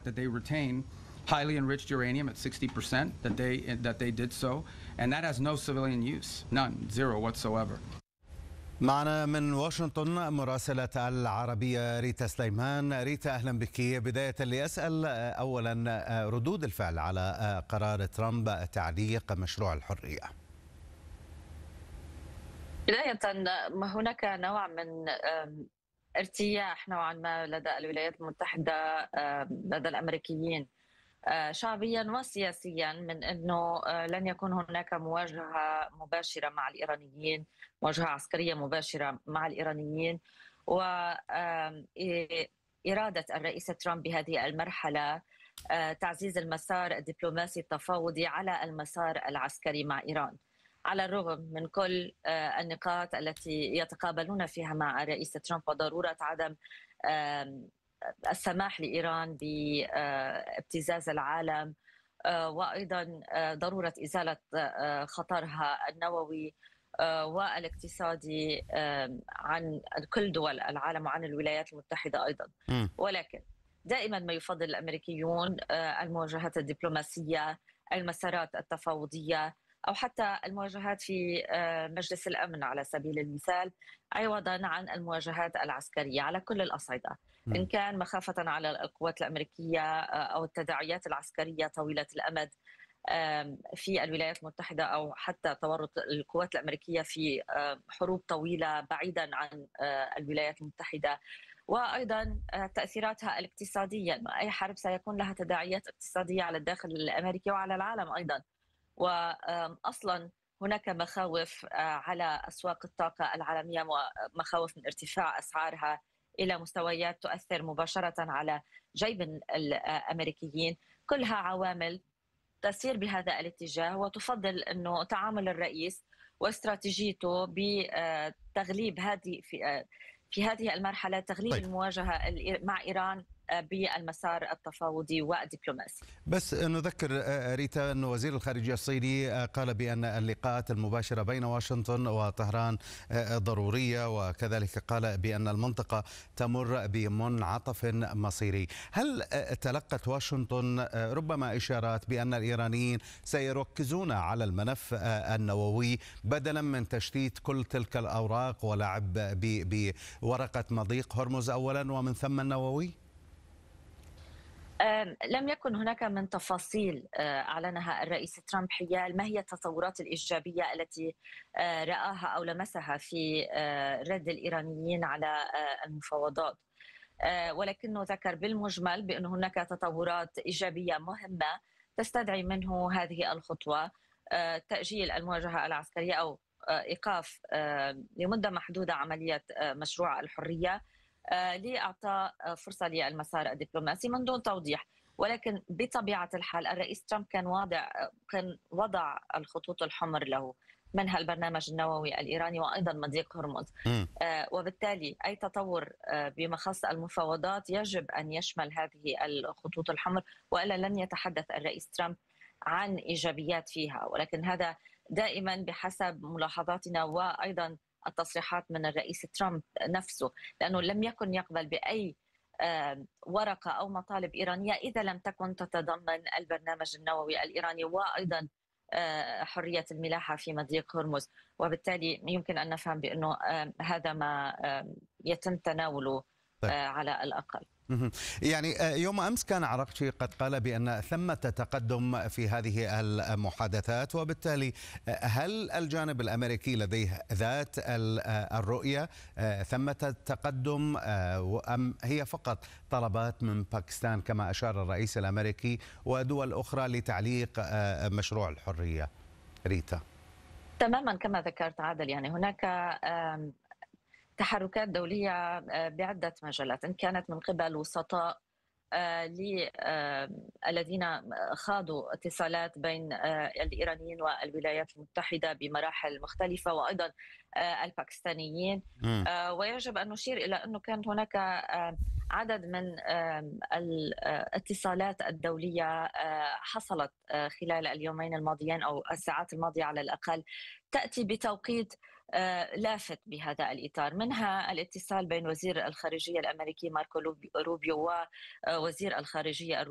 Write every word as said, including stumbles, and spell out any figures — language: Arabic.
fact that they retain highly enriched uranium at sixty percent, that they that they did so, and that has no civilian use, none, zero whatsoever. معنا من واشنطن مراسلة العربية ريتا سليمان. ريتا أهلا بك. بداية لأسأل أولا ردود الفعل على قرار ترامب تعليق مشروع الحرية. بداية هناك نوع من ارتياح نوعا ما لدى الولايات المتحدة، لدى الأمريكيين شعبيا وسياسيا، من أنه لن يكون هناك مواجهة مباشرة مع الإيرانيين، مواجهة عسكرية مباشرة مع الإيرانيين، وإرادة الرئيس ترامب بهذه المرحلة تعزيز المسار الدبلوماسي التفاوضي على المسار العسكري مع إيران، على الرغم من كل النقاط التي يتقابلون فيها مع الرئيس ترامب وضرورة عدم السماح لإيران بابتزاز العالم، وأيضا ضرورة إزالة خطرها النووي والاقتصادي عن كل دول العالم وعن الولايات المتحدة أيضا. ولكن دائما ما يفضل الأمريكيون المواجهات الدبلوماسية، المسارات التفاوضية، أو حتى المواجهات في مجلس الأمن على سبيل المثال، عوضا عن المواجهات العسكرية على كل الأصعدة، إن كان مخافة على القوات الأمريكية أو التداعيات العسكرية طويلة الأمد في الولايات المتحدة، أو حتى تورط القوات الأمريكية في حروب طويلة بعيدا عن الولايات المتحدة، وأيضا تأثيراتها الاقتصادية. أي حرب سيكون لها تداعيات اقتصادية على الداخل الأمريكي وعلى العالم أيضا. وأصلا هناك مخاوف على أسواق الطاقة العالمية، ومخاوف من ارتفاع أسعارها إلى مستويات تؤثر مباشرة على جيب الأمريكيين. كلها عوامل تسير بهذا الاتجاه، وتفضل أنه تعامل الرئيس واستراتيجيته بتغليب هذه في في هذه المرحلة، تغليب طيب. المواجهة مع إيران بالمسار التفاوضي والدبلوماسي. بس نذكر ريتا أن وزير الخارجية الصيني قال بأن اللقاءات المباشرة بين واشنطن وطهران ضرورية، وكذلك قال بأن المنطقة تمر بمنعطف مصيري. هل تلقت واشنطن ربما إشارات بأن الإيرانيين سيركزون على الملف النووي بدلا من تشتيت كل تلك الأوراق ولعب بورقة مضيق هرمز أولا ومن ثم النووي؟ لم يكن هناك من تفاصيل أعلنها الرئيس ترامب حيال ما هي التطورات الإيجابية التي رآها أو لمسها في رد الإيرانيين على المفاوضات، ولكنه ذكر بالمجمل بأن هناك تطورات إيجابية مهمة تستدعي منه هذه الخطوة، تأجيل المواجهة العسكرية أو إيقاف لمدة محدودة عملية مشروع الحرية لإعطاء فرصة للمسار الدبلوماسي من دون توضيح. ولكن بطبيعة الحال الرئيس ترامب كان واضع كان وضع الخطوط الحمر له، منها البرنامج النووي الإيراني وأيضا مضيق هرمز، وبالتالي أي تطور بمخص المفاوضات يجب أن يشمل هذه الخطوط الحمر، وإلا لن يتحدث الرئيس ترامب عن إيجابيات فيها. ولكن هذا دائما بحسب ملاحظاتنا وأيضا التصريحات من الرئيس ترامب نفسه، لأنه لم يكن يقبل بأي ورقة أو مطالب إيرانية إذا لم تكن تتضمن البرنامج النووي الإيراني وأيضا حرية الملاحة في مضيق هرمز. وبالتالي يمكن أن نفهم بأنه هذا ما يتم تناوله على الأقل. يعني يوم أمس كان عراقشي قد قال بأن ثمة تقدم في هذه المحادثات، وبالتالي هل الجانب الأمريكي لديه ذات الرؤية ثمة تقدم، أم هي فقط طلبات من باكستان كما أشار الرئيس الأمريكي ودول أخرى لتعليق مشروع الحرية؟ ريتا. تماما كما ذكرت عادل، يعني هناك تحركات دولية بعدة مجالات، إن كانت من قبل وسطاء الذين خاضوا اتصالات بين الإيرانيين والولايات المتحدة بمراحل مختلفة، وأيضا الباكستانيين. ويجب أن نشير إلى أنه كانت هناك عدد من الاتصالات الدولية حصلت خلال اليومين الماضيين أو الساعات الماضية على الأقل، تأتي بتوقيت لافت بهذا الإطار، منها الاتصال بين وزير الخارجية الأمريكي ماركو روبيو ووزير الخارجية